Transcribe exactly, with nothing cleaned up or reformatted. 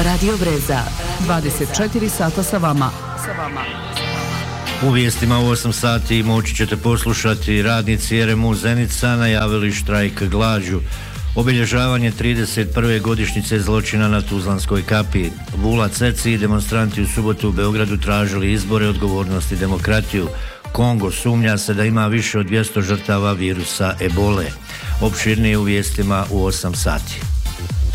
Radio Breza. dvadeset četiri sata sa vama. Sa vama. U vijestima u osam sati moći ćete poslušati radnici R M U Zenica najavili štrajk glađu. Obilježavanje trideset prve godišnjice zločina na Tuzlanskoj kapiji. Vula Ceci i demonstranti u subotu u Beogradu tražili izbore, odgovornost i demokratiju. Kongo sumnja se da ima više od dvjesto žrtava virusa ebole. Opširnije u vijestima u osam sati.